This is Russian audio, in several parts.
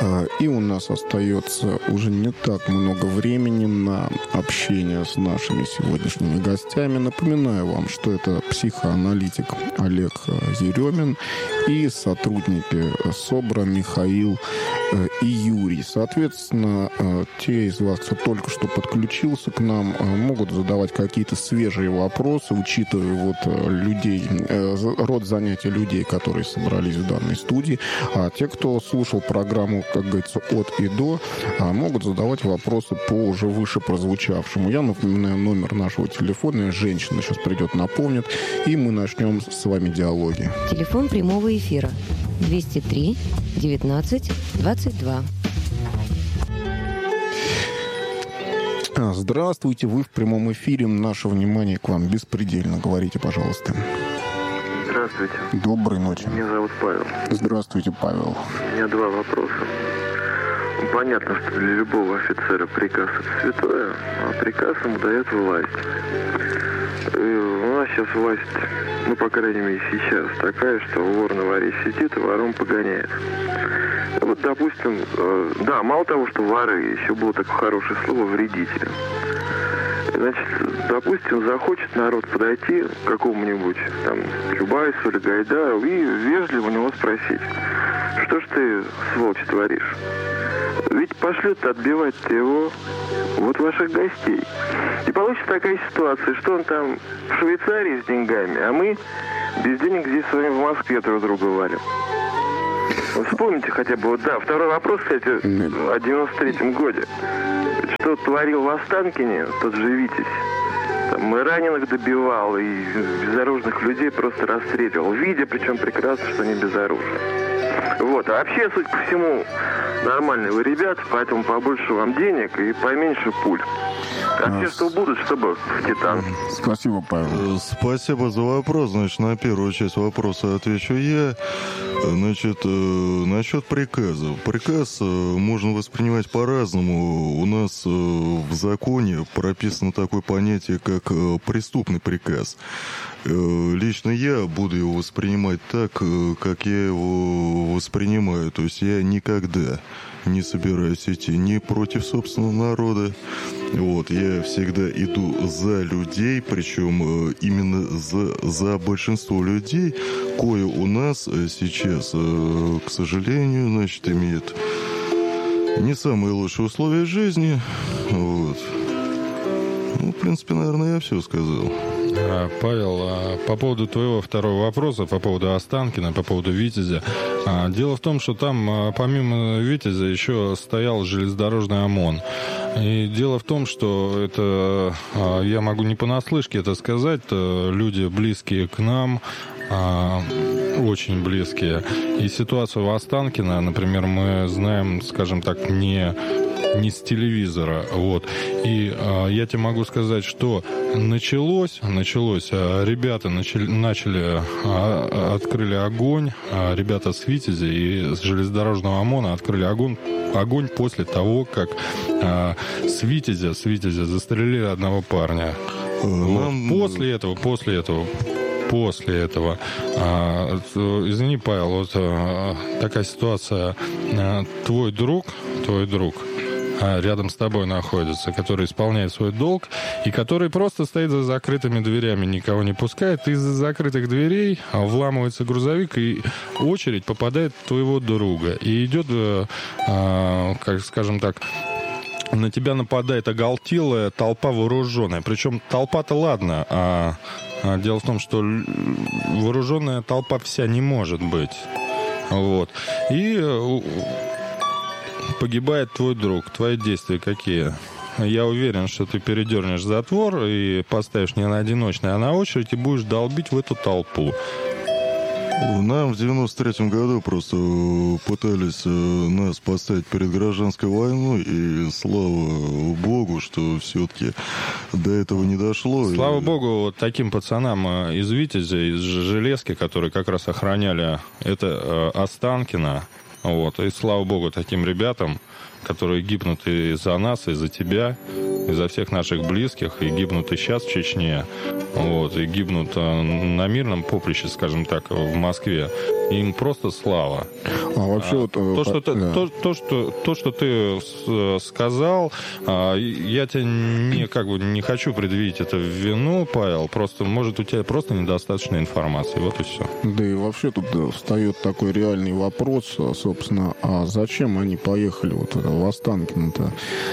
И у нас остается уже не так много времени на общение с нашими сегодняшними гостями. Напоминаю вам, что это психоаналитик Олег Еремин и сотрудники СОБРа Михаил и Юрий. Соответственно, те из вас, кто только что подключился к нам, могут задавать какие-то свежие вопросы, учитывая людей, род занятий людей, которые собрались в данной студии. А те, кто слушал программу, как говорится, от и до, могут задавать вопросы по уже выше прозвучавшему. Я напоминаю номер нашего телефона. Женщина сейчас придет, напомнит, и мы начнем с вами диалоги. Телефон прямого эфира 203 19 22. Здравствуйте, вы в прямом эфире. Наше внимание к вам беспредельно. Говорите, пожалуйста. Здравствуйте. Доброй ночи. Меня зовут Павел. Здравствуйте, Павел. У меня два вопроса. Понятно, что для любого офицера приказ – это святое, а приказ ему дает власть. И у нас сейчас власть, по крайней мере, сейчас такая, что вор на воре сидит и вором погоняет. Вот, допустим, да, мало того, что воры, еще было такое хорошее слово «вредители». Значит, допустим, захочет народ подойти к какому-нибудь там Чубайсу или Гайдару и вежливо у него спросить: что ж ты, сволочь, творишь? Ведь пошлют отбивать-то его вот ваших гостей. И получится такая ситуация, что он там в Швейцарии с деньгами, а мы без денег здесь с вами в Москве друг друга валим. Вспомните хотя бы, второй вопрос, кстати, о 93-м годе. Что творил в Останкине тот же Витязь. Там и раненых добивал, и безоружных людей просто расстреливал, видя причем прекрасно, что они безоружны. Вот. А вообще, судя по всему, нормальные вы ребята, поэтому побольше вам денег и поменьше пуль. А те, что будут, чтобы в Титан. Спасибо, Павел. Спасибо за вопрос. Значит, на первую часть вопроса отвечу я. Значит, насчет приказа. Приказ можно воспринимать по-разному. У нас в законе прописано такое понятие, как преступный приказ. Лично я буду его воспринимать так, как я его воспринимаю. То есть я никогда не собираюсь идти ни против собственного народа. Вот, я всегда иду за людей, причем именно за большинство людей, кое у нас сейчас, к сожалению, значит, имеют не самые лучшие условия жизни. Вот. В принципе, наверное, я все сказал. Павел, по поводу твоего второго вопроса, по поводу Останкина, по поводу Витязя. Дело в том, что там помимо Витязя еще стоял железнодорожный ОМОН. И дело в том, что это, я могу не понаслышке это сказать, люди близкие к нам, очень близкие. И ситуацию в Останкино, например, мы знаем, скажем так, не с телевизора. Вот. И я тебе могу сказать, что началось, ребята открыли огонь, ребята с Витязя и с железнодорожного ОМОНа открыли огонь после того, как с Витязя застрелили одного парня. Вот. После этого, извини, Павел, вот такая ситуация, твой друг рядом с тобой находится, который исполняет свой долг и который просто стоит за закрытыми дверями, никого не пускает. Из-за закрытых дверей вламывается грузовик, и очередь попадает в твоего друга. И идет, как скажем так, на тебя нападает оголтелая толпа вооруженная. Причем толпа-то ладно, а дело в том, что вооруженная толпа вся не может быть. Вот. И погибает твой друг. Твои действия какие? Я уверен, что ты передернешь затвор и поставишь не на одиночный, а на очередь и будешь долбить в эту толпу. Нам в 93-м году просто пытались нас поставить перед гражданской войной, и слава богу, что все-таки до этого не дошло. Слава богу, вот таким пацанам из Витязя, из Железки, которые как раз охраняли это Останкино, вот, и слава богу таким ребятам, которые гибнут и за нас, и за тебя, и за всех наших близких, и гибнут и сейчас в Чечне, вот, и гибнут на мирном поприще, скажем так, в Москве. Им просто слава. Вообще То, что ты сказал, я тебе не хочу предъявить это в вину, Павел. Просто, может, у тебя просто недостаточно информации. Вот и все. Да и вообще тут встает такой реальный вопрос, собственно, а зачем они поехали в Останкино-то?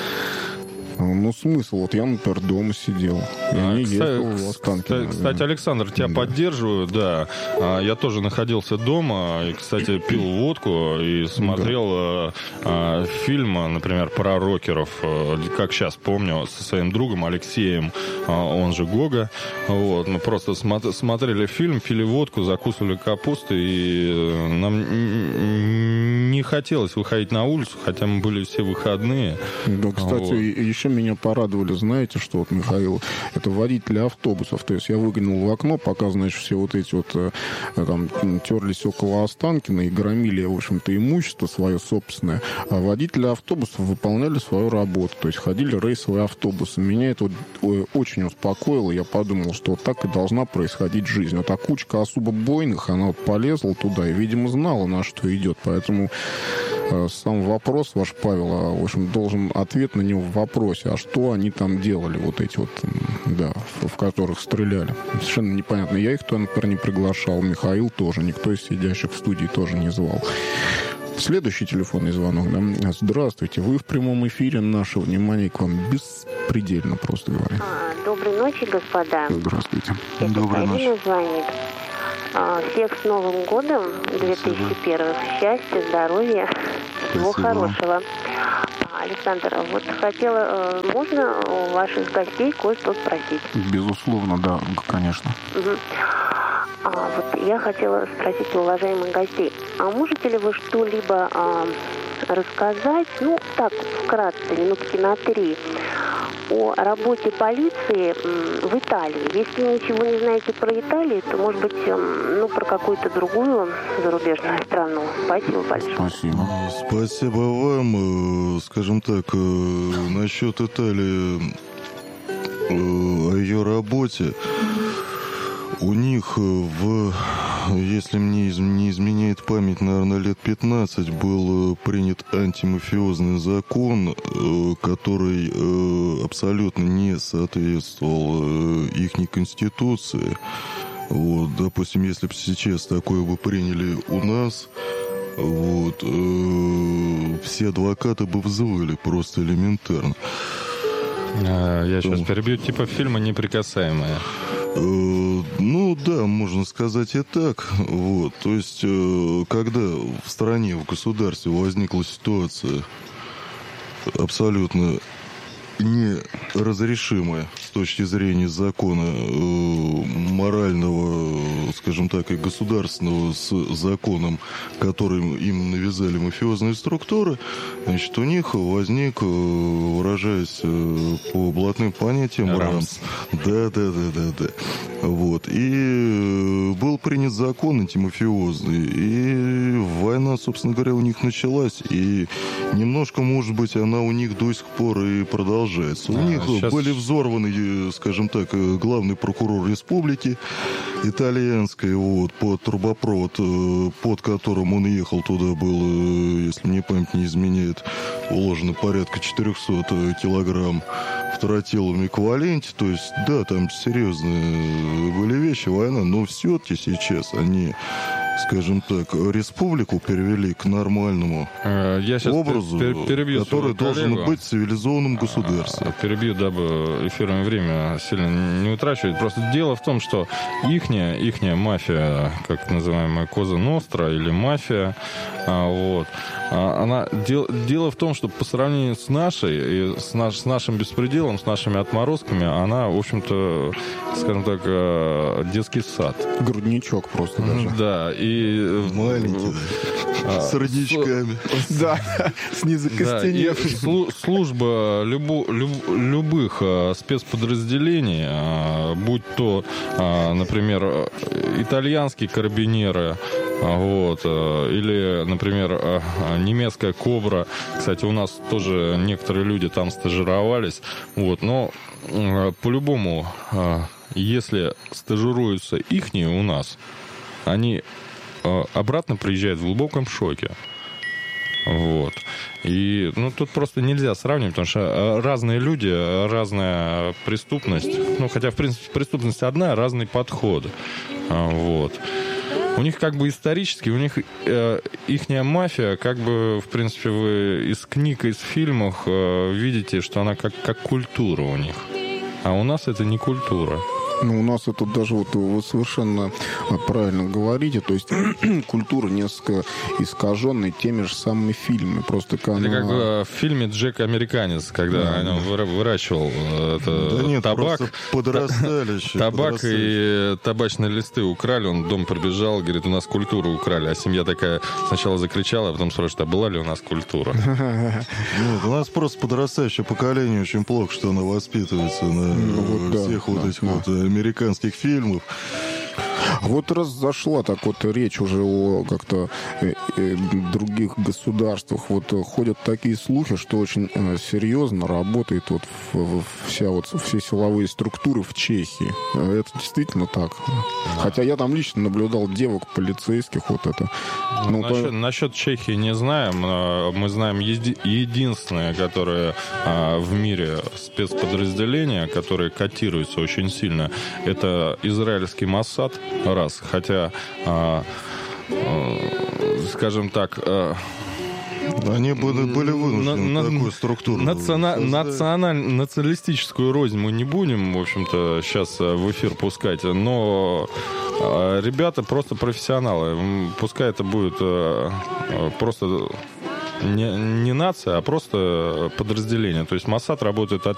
Ну, смысл. Вот я, например, дома сидел. Я не ездил в Останкино. Кстати, Александр, тебя поддерживаю, да. Я тоже находился дома и, кстати, пил водку и смотрел фильм, например, про рокеров, как сейчас помню, со своим другом Алексеем, он же Гога. Вот. Мы просто смотрели фильм, пили водку, закусывали капустой, и нам не хотелось выходить на улицу, хотя мы были все выходные. Да, кстати, еще меня порадовали, знаете, что вот, Михаил, это водители автобусов. То есть я выглянул в окно, пока, значит, все вот эти вот там терлись около Останкина и громили, в общем-то, имущество свое собственное. А водители автобусов выполняли свою работу. То есть ходили рейсовые автобусы. Меня это очень успокоило. Я подумал, что вот так и должна происходить жизнь. Вот а кучка особо бойных, она вот полезла туда и, видимо, знала, на что идет. Поэтому сам вопрос ваш, Павел, в общем, должен ответ на него в вопросе. А что они там делали, вот эти вот, да, в которых стреляли? Совершенно непонятно. Я их туда, например, не приглашал. Михаил тоже. Никто из сидящих в студии тоже не звал. Следующий телефонный звонок. Да? Здравствуйте. Вы в прямом эфире. Наше внимание к вам беспредельно, просто говоря. Доброй ночи, господа. Здравствуйте. Доброй ночи. Звонит. Всех с Новым годом 2001. Счастья, здоровья, всего хорошего. Александр, вот хотела, можно у ваших гостей кое-что спросить? Безусловно, да, конечно. Вот я хотела спросить у уважаемых гостей, а можете ли вы что-либо рассказать, ну, так, вкратце, минутки на 3, о работе полиции в Италии? Если ничего не знаете про Италию, то, может быть, про какую-то другую зарубежную страну. Спасибо большое. Спасибо. Спасибо вам. Скажем так, насчет Италии, о ее работе. У них, если мне не изменяет память, наверное, лет 15 был принят антимафиозный закон, который абсолютно не соответствовал ихней конституции. Вот, допустим, если бы сейчас такое бы приняли у нас, вот, все адвокаты бы взвыли просто элементарно. Я сейчас перебью, типа фильма «Неприкасаемые». Ну да, можно сказать и так. Вот. То есть, когда в стране, в государстве возникла ситуация абсолютно неразрешимая с точки зрения закона морального, скажем так, и государственного с законом, которым им навязали мафиозные структуры, значит, у них возник, выражаясь по блатным понятиям, рамс. Да. Вот. И был принят закон антимафиозный, и война, собственно говоря, у них началась, и немножко, может быть, она у них до сих пор и продолжается. У них были взорваны, скажем так, главный прокурор республики итальянской, вот, под трубопровод, под которым он ехал туда, было, если мне память не изменяет, уложено порядка 400 килограмм в тротиловом эквиваленте. То есть, да, там серьезные были вещи, война, но все-таки сейчас они, скажем так, республику перевели к нормальному образу, который должен быть в цивилизованном государстве. Перебью, дабы эфирное время сильно не утрачивать. Просто дело в том, что ихняя мафия, как называемая Коза Ностра или мафия, вот, дело в том, что по сравнению с нашей, и с нашим беспределом, с нашими отморозками, она, в общем-то, скажем так, детский сад. Грудничок просто даже. Да, и... Маленький, да. С родничками. Да, снизу костенев. Служба любых спецподразделений, будь то, например, итальянские карабинеры, вот, или, например, немецкая «Кобра». Кстати, у нас тоже некоторые люди там стажировались. Вот, но по-любому, если стажируются ихние у нас, они обратно приезжают в глубоком шоке. Вот. И тут просто нельзя сравнивать, потому что разные люди, разная преступность. Хотя, в принципе, преступность одна, разные подходы. Вот. У них как бы исторически, у них ихняя мафия, как бы, в принципе, вы из книг, из фильмов видите, что она как культура у них. А у нас это не культура. У нас это даже вы совершенно правильно говорите, то есть культура несколько искаженная теми же самыми фильмами. Просто это как в фильме «Джек Американец», когда он выращивал табак. Подрастали. Табак и табачные листы украли, он в дом прибежал, говорит, у нас культуру украли. А семья такая сначала закричала, а потом спрашивает, а была ли у нас культура? Нет, у нас просто подрастающее поколение очень плохо, что оно воспитывается на всех этих американских фильмов. Вот раз зашла так речь уже о как-то других государствах, ходят такие слухи, что очень серьезно работает все силовые структуры в Чехии. Это действительно так. Хотя я там лично наблюдал девок полицейских. Насчет Чехии не знаем. Мы знаем единственное, которое в мире спецподразделение, которое котируется очень сильно, это израильский Моссад. Раз. Хотя, скажем так... Они были вынуждены такую структуру. Националистическую рознь мы не будем, в общем-то, сейчас в эфир пускать, но ребята просто профессионалы. Пускай это будет просто не нация, а просто подразделение. То есть Моссад работает